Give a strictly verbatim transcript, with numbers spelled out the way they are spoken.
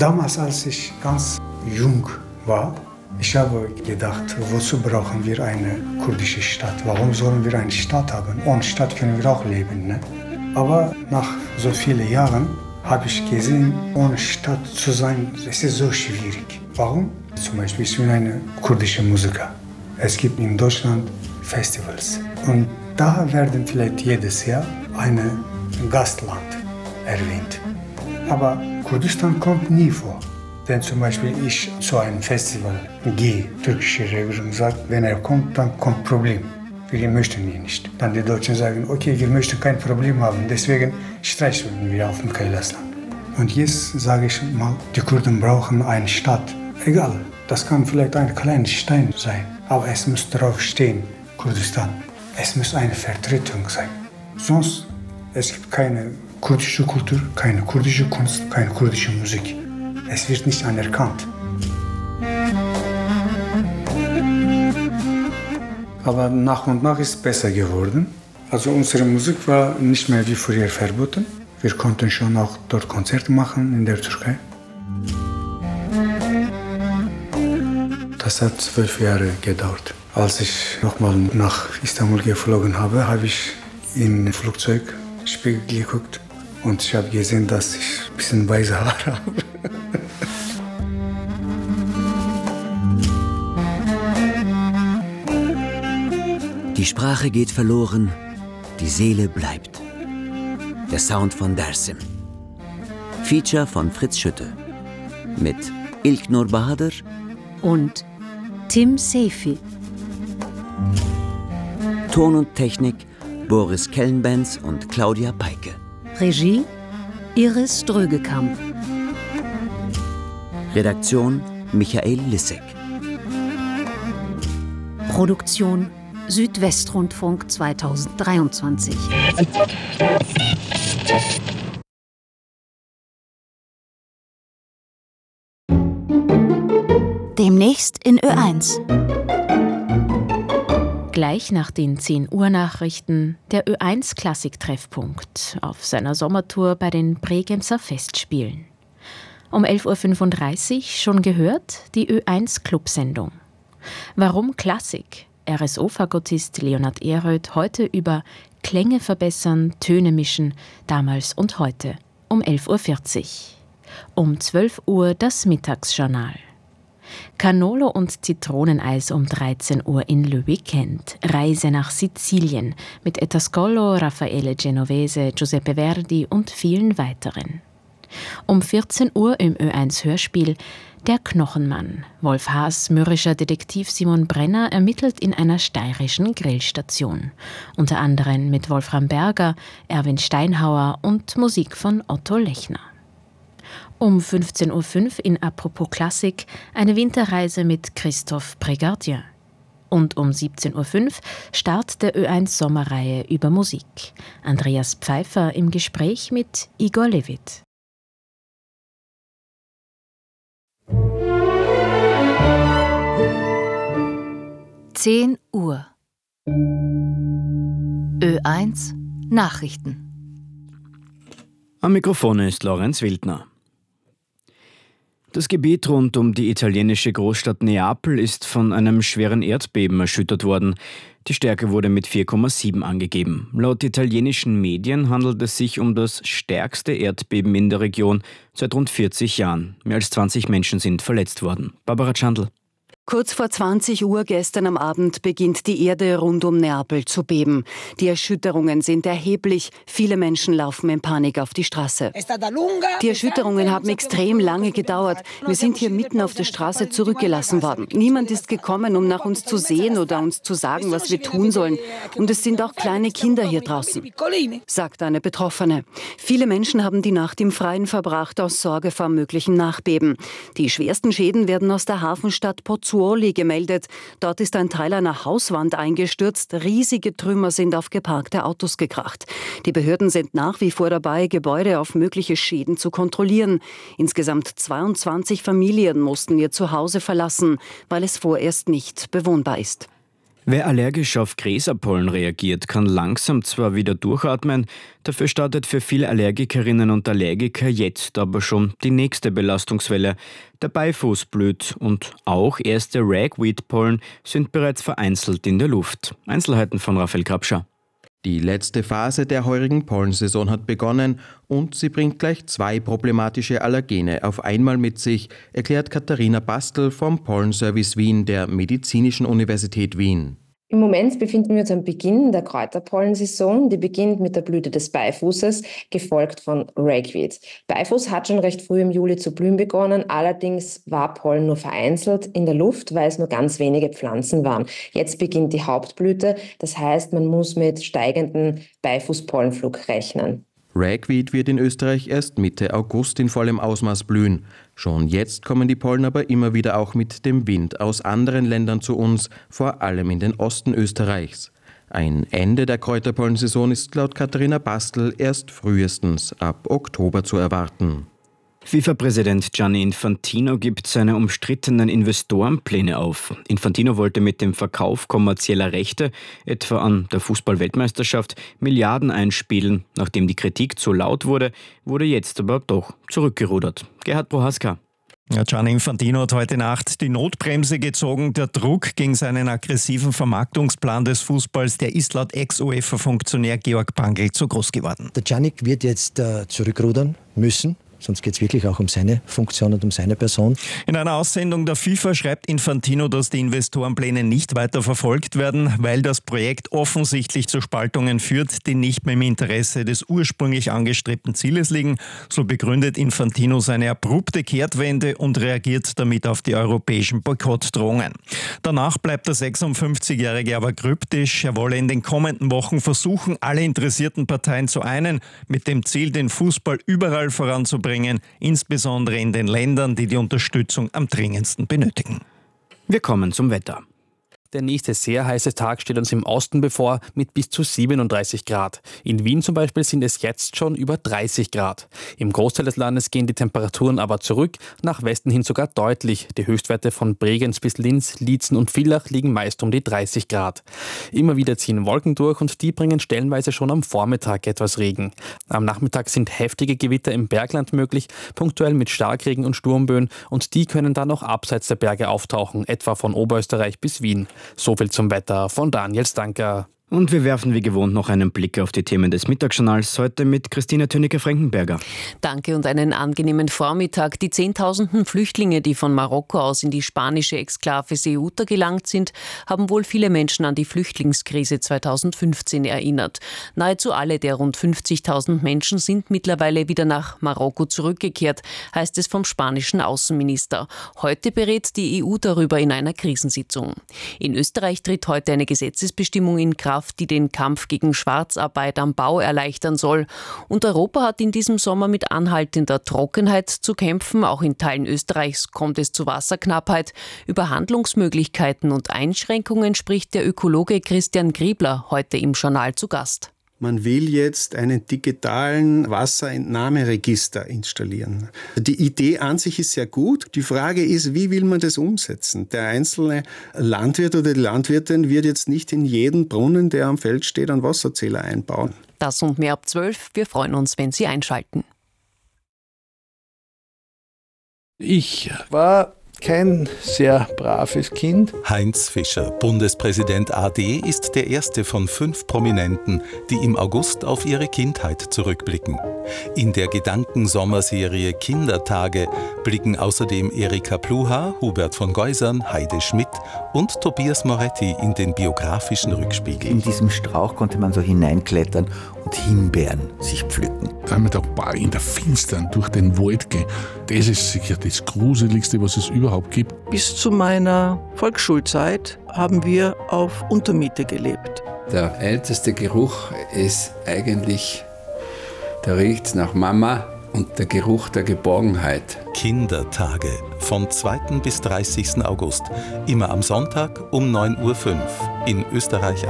Damals, als ich ganz jung war, ich habe gedacht, wozu brauchen wir eine kurdische Stadt? Warum sollen wir eine Stadt haben? Ohne Stadt können wir auch leben. Ne? Aber nach so vielen Jahren habe ich gesehen, ohne Stadt zu sein, es ist so schwierig. Warum? Zum Beispiel, ich bin ein kurdischer Musiker. Es gibt in Deutschland Festivals. Und da werden vielleicht jedes Jahr ein Gastland erwähnt. Aber Kurdistan kommt nie vor. Wenn zum Beispiel ich zu einem Festival gehe, türkische Regierung sagt, wenn er kommt, dann kommt Problem. Wir möchten ihn nicht. Dann die Deutschen sagen, okay, wir möchten kein Problem haben, deswegen streichen wir auf dem Kailasland. Und jetzt sage ich mal, die Kurden brauchen eine Stadt. Egal, das kann vielleicht ein kleiner Stein sein, aber es muss drauf stehen, Kurdistan. Es muss eine Vertretung sein. Sonst es gibt keine kurdische Kultur, keine kurdische Kunst, keine kurdische Musik. Es wird nicht anerkannt. Aber nach und nach ist es besser geworden. Also unsere Musik war nicht mehr wie früher verboten. Wir konnten schon auch dort Konzerte machen in der Türkei. Das hat zwölf Jahre gedauert. Als ich nochmal nach Istanbul geflogen habe, habe ich im Flugzeug Spiegel geguckt und ich habe gesehen, dass ich ein bisschen weiße Haare habe. Die Sprache geht verloren, die Seele bleibt. Der Sound von Dersim. Feature von Fritz Schütte. Mit Ilknur Bahadır und Tim Seyfi. Ton und Technik Boris Kellenbenz und Claudia Peike. Regie Iris Drögekamp. Redaktion Michael Lissek. Produktion Südwestrundfunk zweitausenddreiundzwanzig. Demnächst in Ö eins. Gleich nach den zehn Uhr Nachrichten der Ö eins Klassik-Treffpunkt auf seiner Sommertour bei den Bregenzerr Festspielen. Um elf Uhr fünfunddreißig schon gehört die Ö eins Clubsendung. Warum Klassik? R S O-Fagottist Leonhard Ehröth heute über Klänge verbessern, Töne mischen, damals und heute, um elf Uhr vierzig. Um zwölf Uhr das Mittagsjournal. Cannolo und Zitroneneis um dreizehn Uhr in Le Weekend. Reise nach Sizilien mit Etascollo, Raffaele Genovese, Giuseppe Verdi und vielen weiteren. Um vierzehn Uhr im Ö eins Hörspiel Der Knochenmann. Wolf Haas' mürrischer Detektiv Simon Brenner ermittelt in einer steirischen Grillstation. Unter anderem mit Wolfram Berger, Erwin Steinhauer und Musik von Otto Lechner. Um fünfzehn Uhr fünf in Apropos Klassik eine Winterreise mit Christophe Prégardien. Und um siebzehn Uhr fünf Start der Ö eins Sommerreihe über Musik. Andreas Pfeiffer im Gespräch mit Igor Levit. zehn Uhr. Ö eins Nachrichten. Am Mikrofon ist Lorenz Wildner. Das Gebiet rund um die italienische Großstadt Neapel ist von einem schweren Erdbeben erschüttert worden. Die Stärke wurde mit vier Komma sieben angegeben. Laut italienischen Medien handelt es sich um das stärkste Erdbeben in der Region seit rund vierzig Jahren. Mehr als zwanzig Menschen sind verletzt worden. Barbara Schandl. Kurz vor zwanzig Uhr gestern am Abend beginnt die Erde rund um Neapel zu beben. Die Erschütterungen sind erheblich. Viele Menschen laufen in Panik auf die Straße. Die Erschütterungen haben extrem lange gedauert. Wir sind hier mitten auf der Straße zurückgelassen worden. Niemand ist gekommen, um nach uns zu sehen oder uns zu sagen, was wir tun sollen. Und es sind auch kleine Kinder hier draußen, sagt eine Betroffene. Viele Menschen haben die Nacht im Freien verbracht, aus Sorge vor möglichen Nachbeben. Die schwersten Schäden werden aus der Hafenstadt Pozzuoli gemeldet. Dort ist ein Teil einer Hauswand eingestürzt. Riesige Trümmer sind auf geparkte Autos gekracht. Die Behörden sind nach wie vor dabei, Gebäude auf mögliche Schäden zu kontrollieren. Insgesamt zweiundzwanzig Familien mussten ihr Zuhause verlassen, weil es vorerst nicht bewohnbar ist. Wer allergisch auf Gräserpollen reagiert, kann langsam zwar wieder durchatmen, dafür startet für viele Allergikerinnen und Allergiker jetzt aber schon die nächste Belastungswelle. Der Beifuß blüht und auch erste Ragweed-Pollen sind bereits vereinzelt in der Luft. Einzelheiten von Raphael Krabscher. Die letzte Phase der heurigen Pollensaison hat begonnen und sie bringt gleich zwei problematische Allergene auf einmal mit sich, erklärt Katharina Bastl vom Pollenservice Wien der Medizinischen Universität Wien. Im Moment befinden wir uns am Beginn der Kräuterpollensaison. Die beginnt mit der Blüte des Beifußes, gefolgt von Ragweed. Beifuß hat schon recht früh im Juli zu blühen begonnen, allerdings war Pollen nur vereinzelt in der Luft, weil es nur ganz wenige Pflanzen waren. Jetzt beginnt die Hauptblüte, das heißt, man muss mit steigendem Beifußpollenflug rechnen. Ragweed wird in Österreich erst Mitte August in vollem Ausmaß blühen. Schon jetzt kommen die Pollen aber immer wieder auch mit dem Wind aus anderen Ländern zu uns, vor allem in den Osten Österreichs. Ein Ende der Kräuterpollensaison ist laut Katharina Bastl erst frühestens ab Oktober zu erwarten. FIFA-Präsident Gianni Infantino gibt seine umstrittenen Investorenpläne auf. Infantino wollte mit dem Verkauf kommerzieller Rechte, etwa an der Fußball-Weltmeisterschaft, Milliarden einspielen. Nachdem die Kritik zu laut wurde, wurde jetzt aber doch zurückgerudert. Gerhard Prohaska. Ja, Gianni Infantino hat heute Nacht die Notbremse gezogen. Der Druck gegen seinen aggressiven Vermarktungsplan des Fußballs, der ist laut Ex-UEFA-Funktionär Georg Bangl zu groß geworden. Der Gianni wird jetzt äh, zurückrudern müssen. Sonst geht es wirklich auch um seine Funktion und um seine Person. In einer Aussendung der FIFA schreibt Infantino, dass die Investorenpläne nicht weiter verfolgt werden, weil das Projekt offensichtlich zu Spaltungen führt, die nicht mehr im Interesse des ursprünglich angestrebten Zieles liegen. So begründet Infantino seine abrupte Kehrtwende und reagiert damit auf die europäischen Boykottdrohungen. Danach bleibt der sechsundfünfzigjährige aber kryptisch. Er wolle in den kommenden Wochen versuchen, alle interessierten Parteien zu einen, mit dem Ziel, den Fußball überall voranzubringen, insbesondere in den Ländern, die die Unterstützung am dringendsten benötigen. Wir kommen zum Wetter. Der nächste sehr heiße Tag steht uns im Osten bevor mit bis zu siebenunddreißig Grad. In Wien zum Beispiel sind es jetzt schon über dreißig Grad. Im Großteil des Landes gehen die Temperaturen aber zurück, nach Westen hin sogar deutlich. Die Höchstwerte von Bregenz bis Linz, Liezen und Villach liegen meist um die dreißig Grad. Immer wieder ziehen Wolken durch und die bringen stellenweise schon am Vormittag etwas Regen. Am Nachmittag sind heftige Gewitter im Bergland möglich, punktuell mit Starkregen und Sturmböen, und die können dann auch abseits der Berge auftauchen, etwa von Oberösterreich bis Wien. So viel zum Wetter von Daniel Stanker. Und wir werfen wie gewohnt noch einen Blick auf die Themen des Mittagsjournals, heute mit Christina Tönicke-Frankenberger. Danke und einen angenehmen Vormittag. Die zehntausenden Flüchtlinge, die von Marokko aus in die spanische Exklave Ceuta gelangt sind, haben wohl viele Menschen an die Flüchtlingskrise zweitausendfünfzehn erinnert. Nahezu alle der rund fünfzigtausend Menschen sind mittlerweile wieder nach Marokko zurückgekehrt, heißt es vom spanischen Außenminister. Heute berät die E U darüber in einer Krisensitzung. In Österreich tritt heute eine Gesetzesbestimmung in Kraft, die den Kampf gegen Schwarzarbeit am Bau erleichtern soll. Und Europa hat in diesem Sommer mit anhaltender Trockenheit zu kämpfen. Auch in Teilen Österreichs kommt es zu Wasserknappheit. Über Handlungsmöglichkeiten und Einschränkungen spricht der Ökologe Christian Griebler heute im Journal zu Gast. Man will jetzt einen digitalen Wasserentnahmeregister installieren. Die Idee an sich ist sehr gut. Die Frage ist, wie will man das umsetzen? Der einzelne Landwirt oder die Landwirtin wird jetzt nicht in jeden Brunnen, der am Feld steht, einen Wasserzähler einbauen. Das und mehr ab zwölf. Wir freuen uns, wenn Sie einschalten. Ich war kein sehr braves Kind. Heinz Fischer, Bundespräsident A D, ist der erste von fünf Prominenten, die im August auf ihre Kindheit zurückblicken. In der Gedankensommerserie Kindertage blicken außerdem Erika Pluha, Hubert von Geusern, Heide Schmidt und Tobias Moretti in den biografischen Rückspiegel. In diesem Strauch konnte man so hineinklettern und Himbeeren sich pflücken. Da haben wir gedacht, boah, in der Finstern durch den Wald gehen, das ist sicher das Gruseligste, was es überhaupt gibt. Bis zu meiner Volksschulzeit haben wir auf Untermiete gelebt. Der älteste Geruch ist eigentlich, der riecht nach Mama und der Geruch der Geborgenheit. Kindertage von zweiten bis dreißigsten August. Immer am Sonntag um neun Uhr fünf in Österreich.